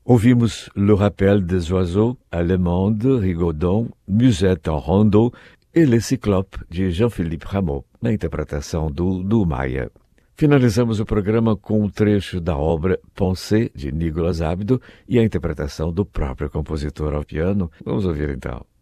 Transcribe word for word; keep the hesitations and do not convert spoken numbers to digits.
Ouvimos Le Rappel des Oiseaux, Allemande, Rigaudon, Musette en Rondeau e Le Cyclope, de Jean-Philippe Rameau, na interpretação do Du Maia. Finalizamos o programa com um trecho da obra Pensée, de Nicolas Abdo, e a interpretação do próprio compositor ao piano. Vamos ouvir então.